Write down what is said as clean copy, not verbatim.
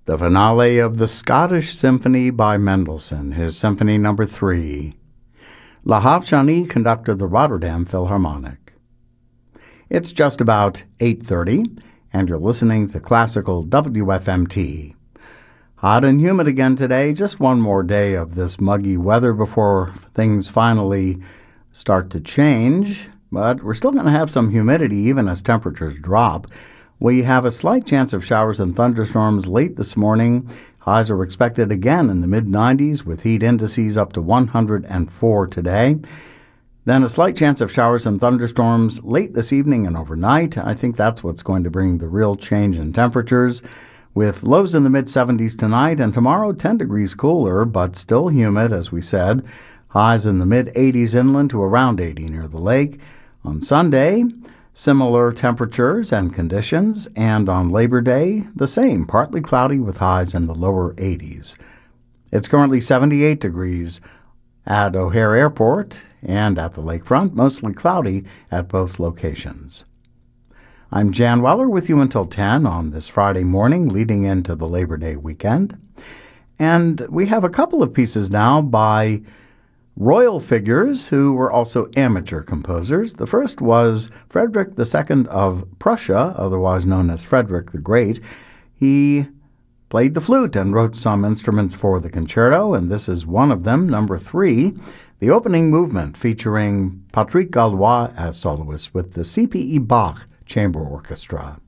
the finale of the Scottish Symphony by Mendelssohn, his Symphony No. 3. Lahav Shani conducted the Rotterdam Philharmonic. It's just about 8:30, and you're listening to Classical WFMT. Hot and humid again today, just one more day of this muggy weather before things finally start to change, but we're still going to have some humidity even as temperatures drop. We have a slight chance of showers and thunderstorms late this morning. Highs are expected again in the mid-90s with heat indices up to 104 today. Then a slight chance of showers and thunderstorms late this evening and overnight. I think that's what's going to bring the real change in temperatures, with lows in the mid-70s tonight and tomorrow 10 degrees cooler, but still humid, as we said. Highs in the mid-80s inland to around 80 near the lake. On Sunday, similar temperatures and conditions, and on Labor Day, the same, partly cloudy with highs in the lower 80s. It's currently 78 degrees at O'Hare Airport and at the lakefront, mostly cloudy at both locations. I'm Jan Weller with you until 10 on this Friday morning leading into the Labor Day weekend. And we have a couple of pieces now by royal figures who were also amateur composers. The first was Frederick II of Prussia, otherwise known as Frederick the Great. He played the flute and wrote some instruments for the concerto, and this is one of them, number 3, the opening movement featuring Patrick Gallois as soloist with the C.P.E. Bach Chamber Orchestra.